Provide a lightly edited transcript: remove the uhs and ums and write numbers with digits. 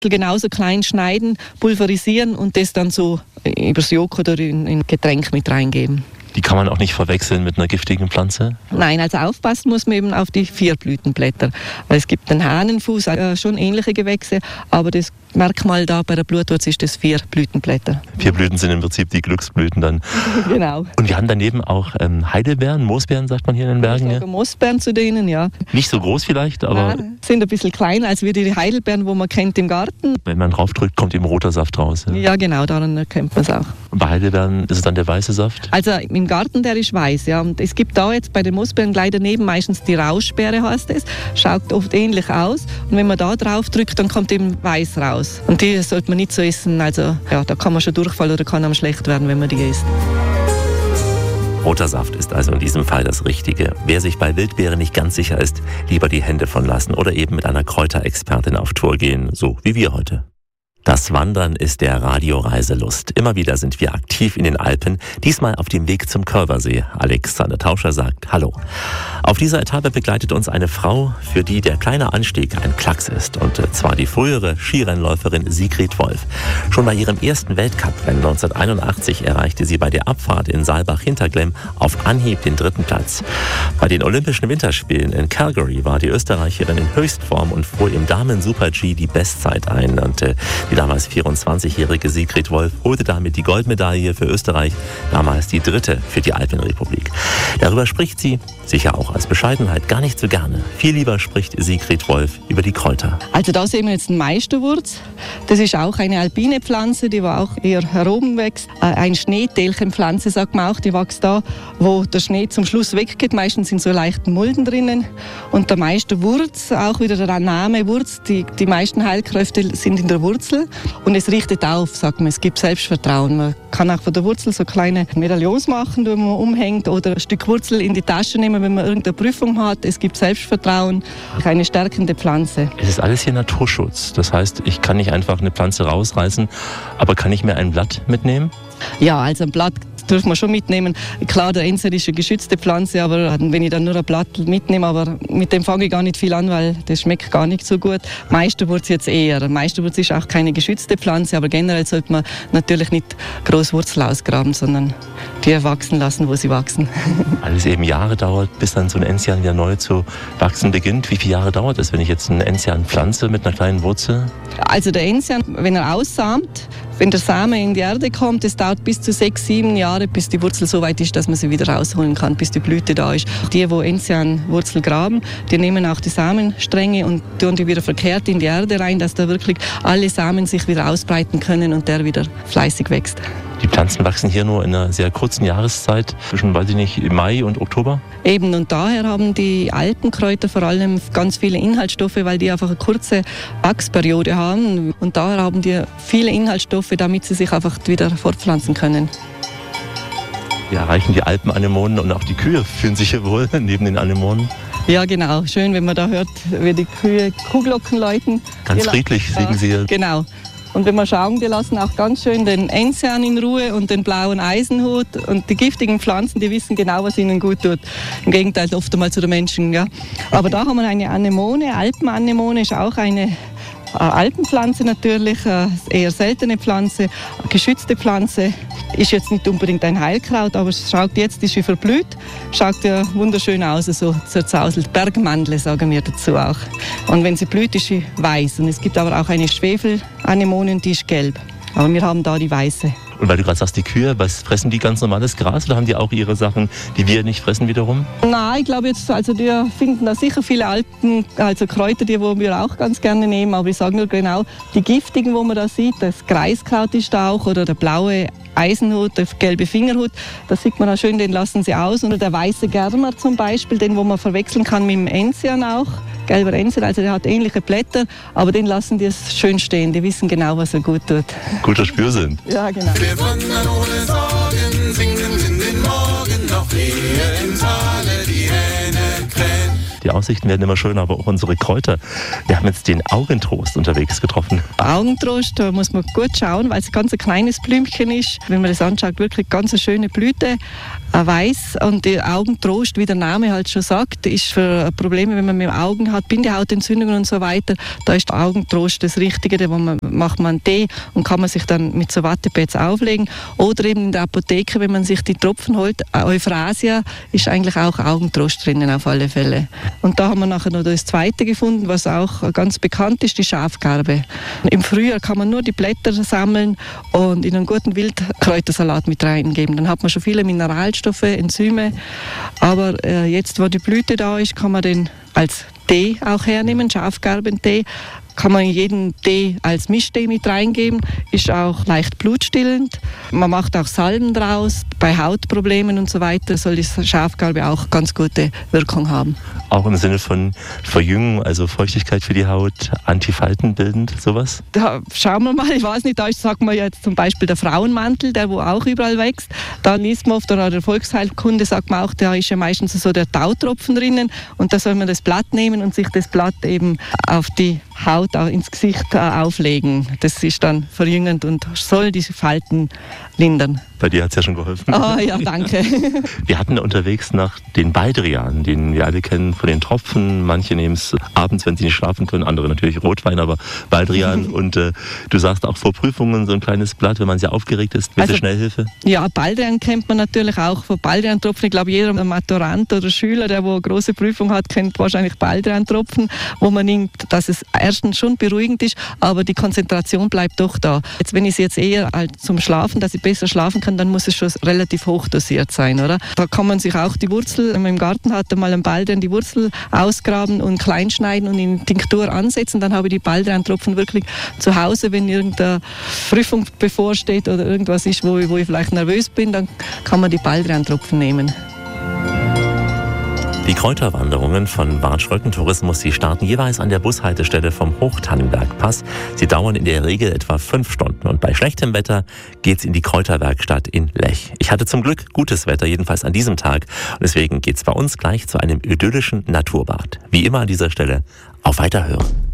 genauso klein schneiden, pulverisieren und das dann so übers Joghurt oder in Getränk mit reingeben. Die kann man auch nicht verwechseln mit einer giftigen Pflanze? Nein, also aufpassen muss man eben auf die 4 Blütenblätter. Weil es gibt den Hahnenfuß, schon ähnliche Gewächse, aber das Merkmal da bei der Blutwurz ist das 4 Blütenblätter. 4 Blüten sind im Prinzip die Glücksblüten dann. Genau. Und wir haben daneben auch Heidelbeeren, Moosbeeren sagt man hier in den Bergen. Ich sage Moosbeeren zu denen, ja. Nicht so groß vielleicht, aber... Nein, sind ein bisschen kleiner als wie die Heidelbeeren, wo man kennt im Garten. Wenn man draufdrückt, kommt eben roter Saft raus. Ja, genau, daran erkennt man es auch. Und bei Heidelbeeren ist es dann der weiße Saft? Also im Garten, der ist weiß, ja. Und es gibt da jetzt bei den Moosbeeren gleich daneben meistens die Rauschbeere, heißt es. Schaut oft ähnlich aus. Und wenn man da drauf drückt, dann kommt eben weiß raus. Und die sollte man nicht so essen. Also ja, da kann man schon durchfallen oder kann einem schlecht werden, wenn man die isst. Roter Saft ist also in diesem Fall das Richtige. Wer sich bei Wildbeeren nicht ganz sicher ist, lieber die Hände von lassen oder eben mit einer Kräuterexpertin auf Tour gehen, so wie wir heute. Das Wandern ist der Radioreiselust. Immer wieder sind wir aktiv in den Alpen, diesmal auf dem Weg zum Körbersee. Alexander Tauscher sagt Hallo. Auf dieser Etappe begleitet uns eine Frau, für die der kleine Anstieg ein Klacks ist. Und zwar die frühere Skirennläuferin Sigrid Wolf. Schon bei ihrem ersten Weltcuprennen 1981 erreichte sie bei der Abfahrt in Saalbach-Hinterglemm auf Anhieb den 3. Platz. Bei den Olympischen Winterspielen in Calgary war die Österreicherin in Höchstform und fuhr im Damen-Super-G die Bestzeit ein. Und die damals 24-jährige Sigrid Wolf holte damit die Goldmedaille für Österreich, damals die 3. für die Alpenrepublik. Darüber spricht sie, sicher auch als Bescheidenheit, gar nicht so gerne. Viel lieber spricht Sigrid Wolf über die Kräuter. Also da sehen wir jetzt einen Meisterwurz. Das ist auch eine alpine Pflanze, die auch eher heroben wächst. Ein Schneetelchenpflanze, sagt man auch, die wächst da, wo der Schnee zum Schluss weggeht. Meistens sind so leichten Mulden drinnen. Und der Meisterwurz, auch wieder der Name Wurz, die meisten Heilkräfte sind in der Wurzel. Und es richtet auf, sagt man, es gibt Selbstvertrauen. Man kann auch von der Wurzel so kleine Medaillons machen, die man umhängt, oder ein Stück Wurzel in die Tasche nehmen, wenn man irgendeine Prüfung hat. Es gibt Selbstvertrauen, eine stärkende Pflanze. Es ist alles hier Naturschutz. Das heißt, ich kann nicht einfach eine Pflanze rausreißen, aber kann ich mir ein Blatt mitnehmen? Ja, also ein Blatt dürfen wir schon mitnehmen. Klar, der Enzian ist eine geschützte Pflanze, aber wenn ich dann nur ein Blatt mitnehme, aber mit dem fange ich gar nicht viel an, weil das schmeckt gar nicht so gut. Meisterwurz jetzt eher. Meisterwurz ist auch keine geschützte Pflanze, aber generell sollte man natürlich nicht groß Wurzel ausgraben, sondern die wachsen lassen, wo sie wachsen. Weil es eben Jahre dauert, bis dann so ein Enzian wieder neu zu wachsen beginnt. Wie viele Jahre dauert es, wenn ich jetzt einen Enzian pflanze mit einer kleinen Wurzel? Also der Enzian, wenn er aussamt, wenn der Same in die Erde kommt, es dauert bis zu 6, 7 Jahre, bis die Wurzel so weit ist, dass man sie wieder rausholen kann, bis die Blüte da ist. Die, wo Enzianwurzel graben, die nehmen auch die Samenstränge und tun die wieder verkehrt in die Erde rein, dass da wirklich alle Samen sich wieder ausbreiten können und der wieder fleißig wächst. Die Pflanzen wachsen hier nur in einer sehr kurzen Jahreszeit, zwischen, weiß ich nicht, Mai und Oktober? Eben, und daher haben die Alpenkräuter vor allem ganz viele Inhaltsstoffe, weil die einfach eine kurze Wachsperiode haben. Und daher haben die viele Inhaltsstoffe, damit sie sich einfach wieder fortpflanzen können. Wir erreichen die Alpenanemonen und auch die Kühe fühlen sich hier wohl neben den Anemonen. Ja, genau. Schön, wenn man da hört, wie die Kühe Kuhglocken läuten. Ganz friedlich liegen sie hier. Genau. Und wenn wir schauen, die lassen auch ganz schön den Enzian in Ruhe und den blauen Eisenhut. Und die giftigen Pflanzen, die wissen genau, was ihnen gut tut. Im Gegenteil oft einmal zu den Menschen. Ja. Aber da haben wir eine Anemone. Alpenanemone ist auch eine Alpenpflanze natürlich, eher seltene Pflanze, geschützte Pflanze. Ist jetzt nicht unbedingt ein Heilkraut, aber es schaut jetzt, ist sie verblüht, schaut ja wunderschön aus, so zerzauselt. Bergmandel sagen wir dazu auch. Und wenn sie blüht, ist sie weiß. Und es gibt aber auch eine Schwefelanemone, die ist gelb. Aber wir haben da die weiße. Und weil du gerade sagst, die Kühe, was fressen die ganz normales Gras oder haben die auch ihre Sachen, die wir nicht fressen wiederum? Nein, ich glaube jetzt, also die finden da sicher viele Kräuter, die wo wir auch ganz gerne nehmen. Aber ich sage nur genau, die giftigen, wo man da sieht, das Greiskraut ist da auch oder der blaue Eisenhut, der gelbe Fingerhut, da sieht man auch schön, den lassen sie aus. Oder der weiße Germer zum Beispiel, den wo man verwechseln kann mit dem Enzian auch. Gelber Enzian, also der hat ähnliche Blätter, aber den lassen die schön stehen. Die wissen genau, was er gut tut. Guter Spürsinn. Ja, genau. Wir wandern ohne Sorgen, singen in den Morgen, noch ehe im Tale die Hähne krähen. Die Aussichten werden immer schöner, aber auch unsere Kräuter. Wir haben jetzt den Augentrost unterwegs getroffen. Augentrost, da muss man gut schauen, weil es ganz ein kleines Blümchen ist. Wenn man das anschaut, wirklich ganz eine schöne Blüte. weiß und die Augentrost, wie der Name halt schon sagt, ist für Probleme, wenn man mit den Augen hat, Bindehautentzündungen und so weiter, da ist der Augentrost das Richtige, da macht man einen Tee und kann man sich dann mit so Wattepads auflegen. Oder eben in der Apotheke, wenn man sich die Tropfen holt, Euphrasia ist eigentlich auch Augentrost drinnen auf alle Fälle. Und da haben wir nachher noch das zweite gefunden, was auch ganz bekannt ist, die Schafgarbe. Im Frühjahr kann man nur die Blätter sammeln und in einen guten Wildkräutersalat mit reingeben. Dann hat man schon viele Mineralstoffe, Enzyme. Aber jetzt, wo die Blüte da ist, kann man den als Tee auch hernehmen, Schafgarbentee. Kann man in jeden Tee als Mischtee mit reingeben, ist auch leicht blutstillend. Man macht auch Salben draus. Bei Hautproblemen und so weiter soll die Schafgarbe auch ganz gute Wirkung haben. Auch im Sinne von Verjüngung, also Feuchtigkeit für die Haut, antifaltenbildend, sowas? Da schauen wir mal, ich weiß nicht, da sagt man jetzt zum Beispiel der Frauenmantel, der wo auch überall wächst. Da liest man oft, oder der Volksheilkunde sagt man auch, da ist ja meistens so der Tautropfen drinnen und da soll man das Blatt nehmen und sich das Blatt eben auf die Haut ins Gesicht auflegen. Das ist dann verjüngend und soll diese Falten lindern. Bei dir hat es ja schon geholfen. Ah ja, danke. Wir hatten unterwegs nach den Baldrian, den wir alle kennen von den Tropfen. Manche nehmen es abends, wenn sie nicht schlafen können, andere natürlich Rotwein, aber Baldrian. Und du sagst auch vor Prüfungen so ein kleines Blatt, wenn man sehr aufgeregt ist, mit der Schnellhilfe. Ja, Baldrian kennt man natürlich auch von Baldrian-Tropfen. Ich glaube, jeder Maturant oder Schüler, der wo eine große Prüfung hat, kennt wahrscheinlich Baldrian-Tropfen, wo man nimmt, dass es erstens schon beruhigend ist, aber die Konzentration bleibt doch da. Jetzt, wenn ich es jetzt eher zum Schlafen, dass ich besser schlafen kann, dann muss es schon relativ hoch dosiert sein, oder? Da kann man sich auch die Wurzel, wenn man im Garten hat, einmal einen Baldrian die Wurzel ausgraben und klein schneiden und in Tinktur ansetzen. Dann habe ich die Baldrian-Tropfen wirklich zu Hause, wenn irgendeine Prüfung bevorsteht oder irgendwas ist, wo ich vielleicht nervös bin, dann kann man die Baldrian-Tropfen nehmen. Die Kräuterwanderungen von Bad Schröcken-Tourismus, die starten jeweils an der Bushaltestelle vom Hochtannenbergpass. Sie dauern in der Regel etwa 5 Stunden und bei schlechtem Wetter geht's in die Kräuterwerkstatt in Lech. Ich hatte zum Glück gutes Wetter, jedenfalls an diesem Tag. Und deswegen geht's bei uns gleich zu einem idyllischen Naturbad. Wie immer an dieser Stelle, auf Weiterhören.